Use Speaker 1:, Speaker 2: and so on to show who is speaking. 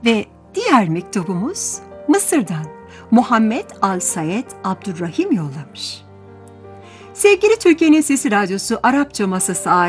Speaker 1: Ve diğer mektubumuz Mısır'dan Muhammed Al-Sayed Abdurrahim yollamış. Sevgili Türkiye'nin Sesi Radyosu Arapça Masası